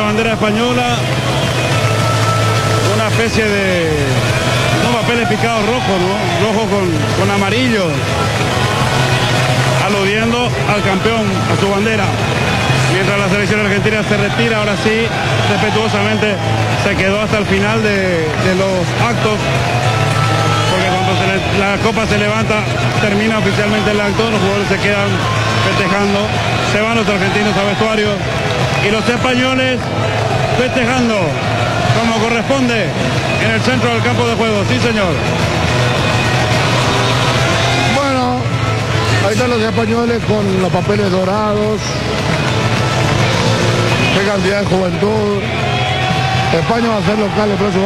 bandera española, una especie de unos papeles picados rojos, ¿no? Rojo con amarillo, aludiendo al campeón, a su bandera. Mientras la selección argentina se retira, ahora sí, respetuosamente, se quedó hasta el final de los actos, porque cuando la copa se levanta, termina oficialmente el acto, los jugadores se quedan festejando, se van los argentinos a vestuario, y los españoles festejando, como corresponde, en el centro del campo de juego. Sí, señor. Bueno, ahí están los españoles con los papeles dorados. Qué cantidad de juventud. España va a ser local el próximo